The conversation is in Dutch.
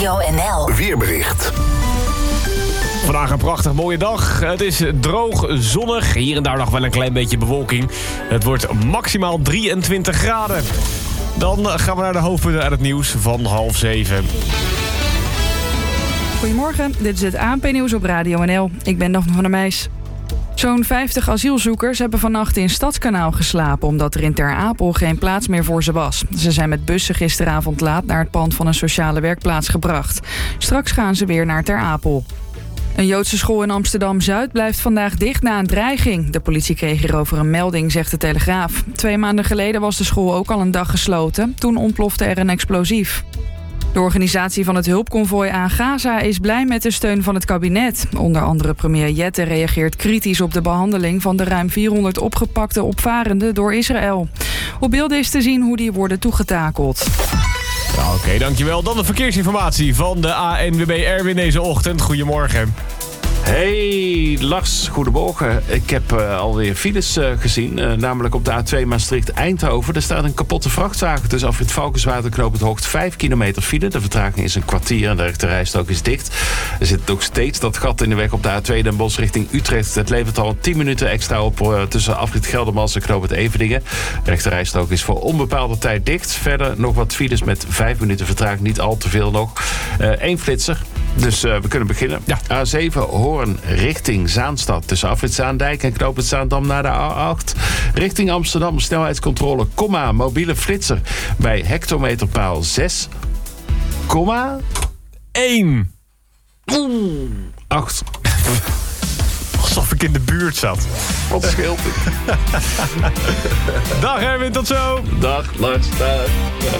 Radio NL. Weerbericht. Vandaag een prachtig mooie dag. Het is droog, zonnig. Hier en daar nog wel een klein beetje bewolking. Het wordt maximaal 23 graden. Dan gaan we naar de hoofdpunten uit het nieuws van 6:30. Goedemorgen, dit is het ANP-nieuws op Radio NL. Ik ben Daphne van der Meijs. Zo'n 50 asielzoekers hebben vannacht in Stadskanaal geslapen, omdat er in Ter Apel geen plaats meer voor ze was. Ze zijn met bussen gisteravond laat naar het pand van een sociale werkplaats gebracht. Straks gaan ze weer naar Ter Apel. Een Joodse school in Amsterdam-Zuid blijft vandaag dicht na een dreiging. De politie kreeg hierover een melding, zegt de Telegraaf. 2 maanden geleden was de school ook al een dag gesloten. Toen ontplofte er een explosief. De organisatie van het hulpconvooi aan Gaza is blij met de steun van het kabinet. Onder andere premier Jette reageert kritisch op de behandeling van de ruim 400 opgepakte opvarenden door Israël. Op beelden is te zien hoe die worden toegetakeld. Oké, dankjewel. Dan de verkeersinformatie van de ANWB Erwin deze ochtend. Goedemorgen. Hey Lars, goedemorgen. Ik heb alweer files gezien, namelijk op de A2 Maastricht-Eindhoven. Er staat een kapotte vrachtwagen tussen afrit Valkenswaard en knooppunt Hoogt. 5 kilometer file. De vertraging is een kwartier en de rechterrijstrook is dicht. Er zit nog steeds dat gat in de weg op de A2 Den Bosch richting Utrecht. Het levert al 10 minuten extra op tussen afrit Geldermals en knooppunt Everdingen. De rechterrijstrook is voor onbepaalde tijd dicht. Verder nog wat files met 5 minuten vertraging, niet al te veel nog. 1 flitser. Dus we kunnen beginnen. Ja. A7 Hoorn richting Zaanstad. Tussen afrit Zaandijk en knooppunt Zaandam naar de A8. Richting Amsterdam snelheidscontrole, mobiele flitser. Bij hectometerpaal 6, 1. 8. Alsof ik in de buurt zat. Wat scheelt het? Dag Erwin, tot zo. Dag Lars, dag.